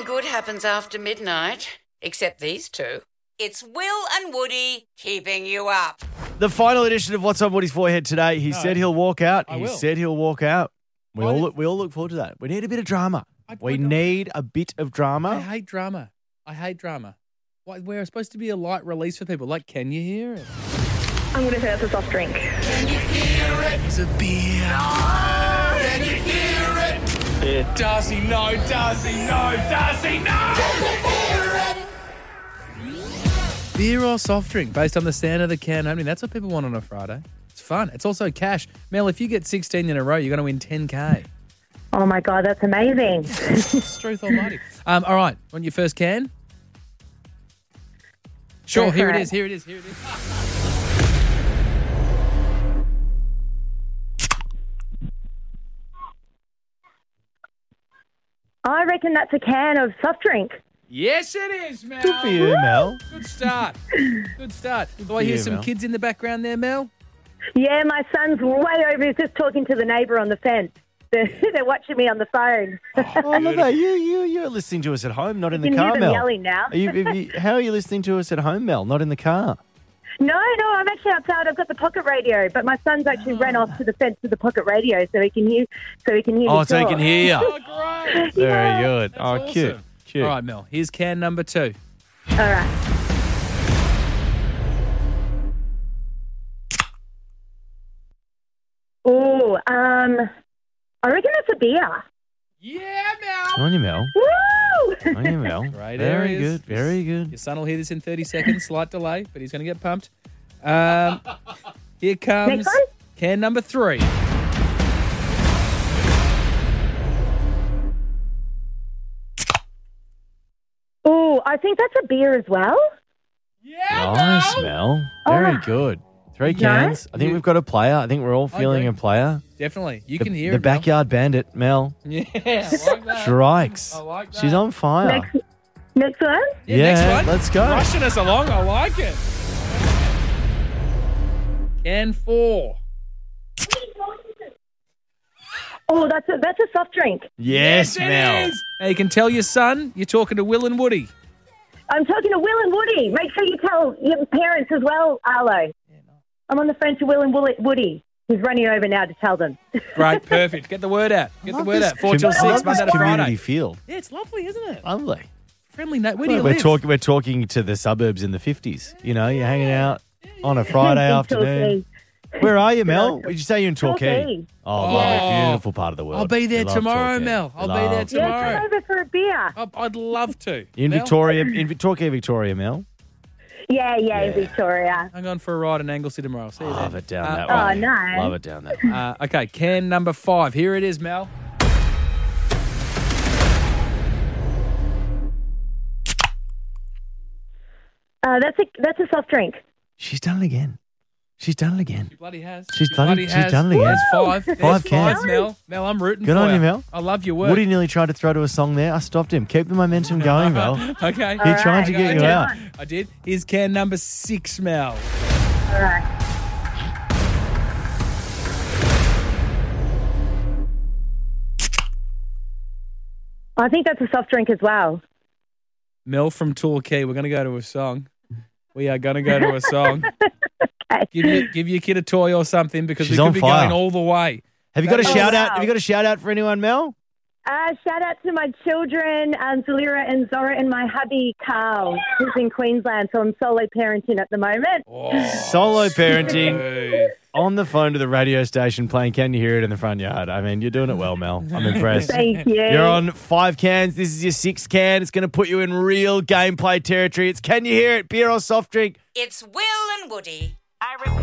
good happens after midnight, except these two. It's Will and Woody keeping you up. The final edition of What's on Woody's Forehead today. He said he'll walk out. I will. Said he'll walk out. We all look forward to that. We need a bit of drama. We need a bit of drama. I hate drama. We're supposed to be a light release for people. Like, can you hear it? I'm going to say that's a soft drink. Can you hear it? It's a beer. No! Can you hear it? Yeah. Darcy, no. Darcy, no. Darcy, no! Can you hear it? Beer or soft drink based on the sound of the can opening. That's what people want on a Friday. It's fun. It's also cash. Mel, if you get 16 in a row, you're going to win 10K. Oh, my God, that's amazing. Truth almighty. All right. Want your first can? Sure. Here it is. I reckon that's a can of soft drink. Yes, it is, Mel. Good for you, Mel. Good start. Do I hear some kids in the background there, Mel? Yeah, my son's way over. He's just talking to the neighbour on the fence. They're watching me on the phone. I love that. You're listening to us at home, not in the You can car, hear them Mel. yelling now. How are you listening to us at home, Mel, not in the car? No, I'm actually outside. I've got the pocket radio, but my son's actually ran off to the fence with the pocket radio so he can hear. me So he can hear you. Oh, great. Very good. That's Cute. awesome. All right, Mel. Here's can number 2. All right. Oh, I reckon that's a beer. Yeah, Mel. On you, Mel. Woo! On you, Mel. Great Very areas. good. Very good. Your son will hear this in 30 seconds. Slight delay, but he's going to get pumped. Here comes Next one? can number 3. Oh, I think that's a beer as well. Yeah, Nice, Mel. Very good. 3 cans. I think we've got a player. I think we're all feeling agree. a player. Definitely. You can hear the it, Mel. backyard bandit, Mel. Yeah, I like that. Strikes. I like that. She's on fire. Next one. Yeah, Yeah, next one. let's go. Rushing us along. I like it. Can 4. Oh, that's a soft drink. Yes, it Mel. is. Now you can tell your son you're talking to Will and Woody. I'm talking to Will and Woody. Make sure you tell your parents as well, Arlo. I'm on the phone to Will and Woody. He's running over now to tell them. Great, perfect. Get the word out. Get the word out. 4 till 6, Monday to community Friday. field. Yeah, it's lovely, isn't it? Lovely. Friendly Nate. Where do you We're live? we're talking to the suburbs in the 50s. You know, you're hanging out on a Friday afternoon. Where are you, Mel? Did you say you're in Torquay? Torquay. Oh, lovely. Beautiful part of the world. I'll be there We love tomorrow, Torquay. Mel. I'll be Love there it. tomorrow. Yeah, come over for a beer. I'd love to. In Mel? Torquay, Victoria, Mel. Yeah, in Victoria. Hang on for a ride in Anglesey tomorrow. See you Love then. it down that Oh, way. nice. Love it down that way. Okay, can number 5. Here it is, Mel. That's a soft drink. She's done it again. She's done it again. She bloody has. She's She done it- bloody she's has. done it again. There's 5. There's 5 cans. 5, Mel. Mel, I'm rooting Good for on you, Mel. I love your work. Woody nearly tried to throw to a song there. I stopped him. Keep the momentum going, Mel. Okay. He tried to get you out. I did. Here's can number 6, Mel. All right. I think that's a soft drink as well. Mel from Torquay. We're going to go to a song. We are going to go to a song. Okay. Give your kid a toy or something because She's we on could be fire. going all the way. Have you got a Oh, shout out? wow. Have you got a shout out for anyone, Mel? Shout out to my children, Zalira and Zora, and my hubby, Carl, who's in Queensland. So I'm solo parenting at the moment. Solo parenting Hey. on the phone to the radio station playing Can You Hear It in the front yard. I mean, you're doing it well, Mel. I'm impressed. Thank you. You're on 5 cans. This is your 6th can. It's going to put you in real gameplay territory. It's Can You Hear It? Beer or soft drink? It's Will and Woody. I repeat.